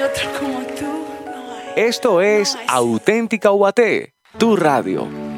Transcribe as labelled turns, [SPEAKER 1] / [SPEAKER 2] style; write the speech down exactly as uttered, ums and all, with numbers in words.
[SPEAKER 1] otro como tú no hay.
[SPEAKER 2] Esto es
[SPEAKER 1] No hay.
[SPEAKER 2] Auténtica U A T, tu radio.